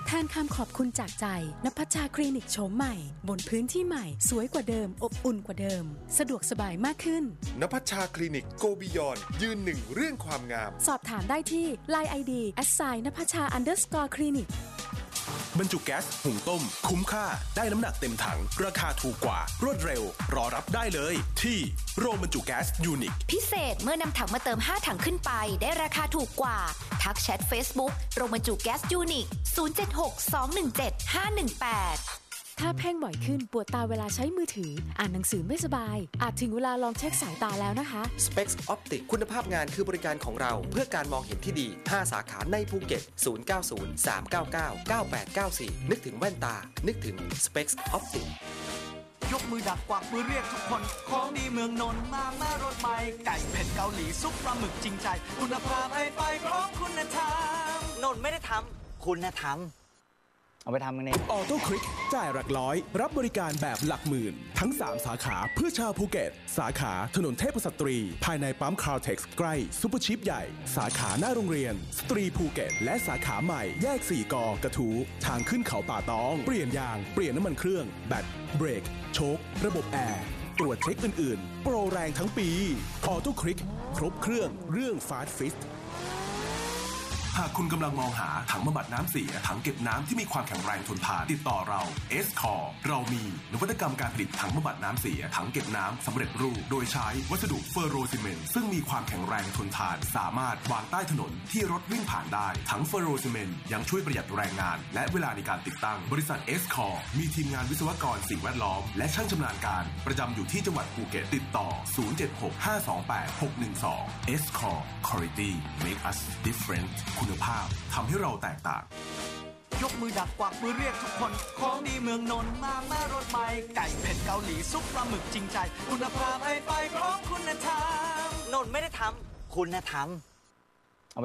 แทนคำขอบคุณจากใจณภัชชาคลินิกโฉมใหม่บนพื้นที่ใหม่สวยกว่าเดิมอบอุ่นกว่าเดิมสะดวกสบายมากขึ้นณภัชชาคลินิกโกบิยอนยืนหนึ่งเรื่องความงามสอบถามได้ที่ LINE ID @ณภัชชา_คลินิกบรรจุแก๊สหุงต้มคุ้มค่าได้น้ำหนักเต็มถังราคาถูกกว่ารวดเร็วรอรับได้เลยที่โรงบรรจุแก๊สยูนิคพิเศษเมื่อนำถังมาเติม5ถังขึ้นไปได้ราคาถูกกว่าทักแชท Facebook โรงบรรจุแก๊สยูนิค0762175518 ถ้าเพ่งบ่อยขึ้นปวดตาเวลาใช้มือถืออ่านหนังสือไม่สบายอาจถึงเวลาลองเช็คสายตาแล้วนะคะ Specs Optic คุณภาพงานคือบริการของเราเพื่อการมองเห็นที่ดี5สาขาในภูเก็ต0903999894นึกถึงแว่นตานึกถึง Specs Optic ยกมือดักกวักมือเรียกทุกคนของดีเมืองนนท์มาแม่รถใหม่ไก่เผ็ดเกาหลีซุปปลาหมึกจริงใจคุณภาพให้ไปพร้อมคุณธรรมนนท์ไม่ได้ทำคุณธรรมเอาไปทำกันเองออโต้คลิกจ่ายหลักร้อยรับบริการแบบหลักหมื่นทั้ง3สาขาเพื่อชาวภูเก็ตสาขาถนนเทพสตรีภายในปั๊มคาร์เท็กซ์ใกล้ซุปเปอร์ชิปใหญ่สาขาหน้าโรงเรียนสตรีภูเก็ตและสาขาใหม่แยก4กกระทู้ทางขึ้นเขาป่าตองเปลี่ยนยางเปลี่ยนน้ำมันเครื่องแบตเบรกโชคระบบแอร์ตรวจเช็คอื่นๆโปรแรงทั้งปีออโต้คลิกครบเครื่องเรื่องฟาสต์ฟิตหากคุณกำลังมองหาถังบำบัดน้ำเสียถังเก็บน้ำที่มีความแข็งแรงทนทานติดต่อเรา S-Core เรามีนวัตกรรมการผลิตถังบำบัดน้ำเสียถังเก็บน้ำสำเร็จรูปโดยใช้วัสดุเฟอร์โรซีเมนต์ซึ่งมีความแข็งแรงทนทานสามารถวางใต้ถนนที่รถวิ่งผ่านได้ถังเฟอร์โรซีเมนต์ยังช่วยประหยัดแรงงานและเวลาในการติดตั้งบริษัท S-Core มีทีมงานวิศวกรสิ่งแวดล้อมและช่างชำนาญการประจำอยู่ที่จังหวัดภูเก็ตติดต่อ 076-528-612 S-Core Quality Make us different คุณภาพทำให้เราแตกต่างยกมือดักกวักมือเรียกทุกคนของดีเมืองนนท์มาแม่รถใหม่ไก่เผ็ดเกาหลีซุปปลาหมึกจริงใจคุณภาพให้ไปพร้อมคุณธรรมนนท์ไม่ได้ทำคุณธรรม